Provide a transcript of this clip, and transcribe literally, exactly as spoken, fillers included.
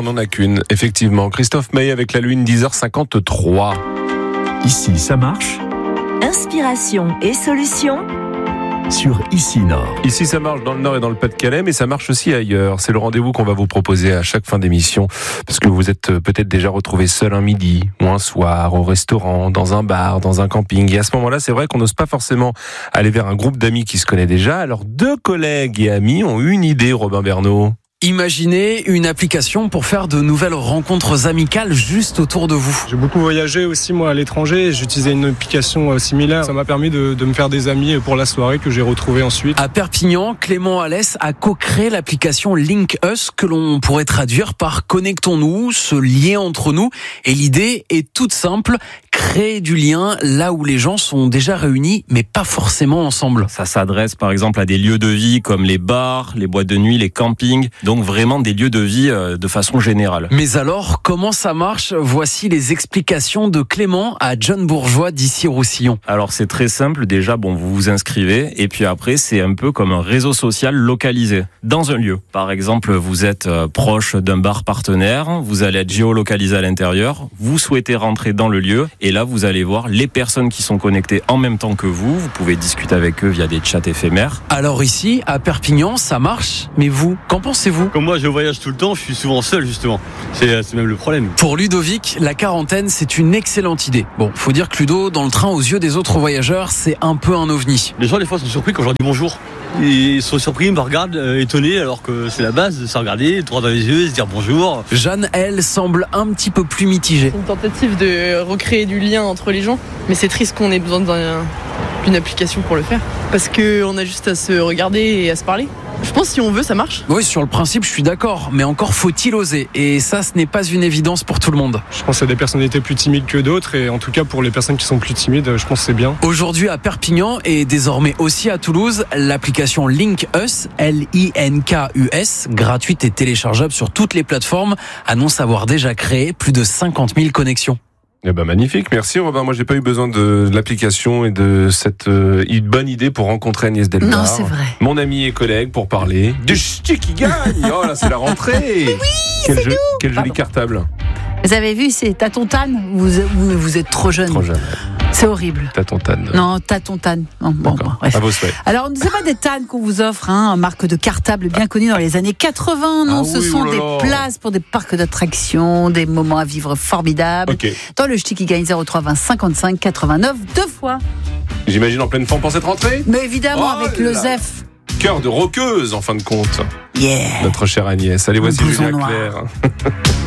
on n'en a qu'une, effectivement. Christophe Maé avec la Lune, dix heures cinquante-trois. Ici, ça marche Inspiration et solutions sur Ici Nord. Ici, ça marche dans le Nord et dans le Pas-de-Calais, mais ça marche aussi ailleurs. C'est le rendez-vous qu'on va vous proposer à chaque fin d'émission, parce que vous êtes peut-être déjà retrouvé seul un midi, ou un soir, au restaurant, dans un bar, dans un camping. Et à ce moment-là, c'est vrai qu'on n'ose pas forcément aller vers un groupe d'amis qui se connaît déjà. Alors, deux collègues et amis ont eu une idée, Robin Bernot. Imaginez une application pour faire de nouvelles rencontres amicales juste autour de vous. J'ai beaucoup voyagé aussi moi à l'étranger, j'utilisais une application similaire. Ça m'a permis de, de me faire des amis pour la soirée que j'ai retrouvée ensuite. À Perpignan, Clément Alès a co-créé l'application Link Us que l'on pourrait traduire par connectons-nous, ce lien entre nous. Et l'idée est toute simple, créer du lien là où les gens sont déjà réunis mais pas forcément ensemble. Ça s'adresse par exemple à des lieux de vie comme les bars, les boîtes de nuit, les campings. Donc vraiment des lieux de vie euh, de façon générale. Mais alors, comment ça marche ? Voici les explications de Clément à John Bourgeois d'ici Roussillon. Alors c'est très simple, déjà bon vous vous inscrivez et puis après c'est un peu comme un réseau social localisé dans un lieu. Par exemple, vous êtes euh, proche d'un bar partenaire, vous allez être géolocalisé à l'intérieur, vous souhaitez rentrer dans le lieu et là vous allez voir les personnes qui sont connectées en même temps que vous, vous pouvez discuter avec eux via des chats éphémères. Alors ici, à Perpignan, ça marche, mais vous, qu'en pensez-vous ? Comme moi je voyage tout le temps, je suis souvent seul justement. C'est, c'est même le problème. Pour Ludovic, la quarantaine, c'est une excellente idée. Bon, faut dire que Ludo, dans le train, aux yeux des autres voyageurs, c'est un peu un ovni. Les gens des fois sont surpris quand je leur dis bonjour. Ils sont surpris, ils me regardent euh, étonnés alors que c'est la base de se regarder, droit dans les yeux, se dire bonjour. Jeanne, elle, semble un petit peu plus mitigée. C'est une tentative de recréer du lien entre les gens, mais c'est triste qu'on ait besoin d'un, d'une application pour le faire. Parce qu'on a juste à se regarder et à se parler. Je pense que si on veut, ça marche. Oui, sur le principe, je suis d'accord. Mais encore faut-il oser. Et ça, ce n'est pas une évidence pour tout le monde. Je pense qu'il y a des personnalités plus timides que d'autres et en tout cas pour les personnes qui sont plus timides, je pense que c'est bien. Aujourd'hui à Perpignan et désormais aussi à Toulouse, l'application Link Us, L I N K U S, gratuite et téléchargeable sur toutes les plateformes, annonce avoir déjà créé plus de cinquante mille connexions. Eh ben magnifique, merci Robin. Moi j'ai pas eu besoin de l'application et de cette euh, bonne idée pour rencontrer Agnès Delbar. Non, c'est vrai. Mon ami et collègue pour parler du ch'ti qui gagne. Oh là c'est la rentrée. Oui, quel, c'est jeu, nous. quel joli cartable. Vous avez vu, c'est Tatontane. Vous, vous, vous êtes trop jeune. Trop jeune. C'est horrible. Tatontane. Non, Tatontane. Bon, bon, bref. À vos souhaits. Alors, c'est pas des tannes qu'on vous offre, hein, marque de cartable bien connue dans les années quatre-vingts. Non, ah ce oui, sont oh des là. places pour des parcs d'attractions, des moments à vivre formidables. Okay. Dans le ch'ti qui gagne zéro trois vingt cinquante-cinq quatre-vingt-neuf deux fois. J'imagine en pleine forme pour cette rentrée. Mais évidemment, oh avec le là. Zef. Cœur de roqueuse en fin de compte. Yeah. Notre chère Agnès. Allez, voici Le blouson Julien noir. Clerc.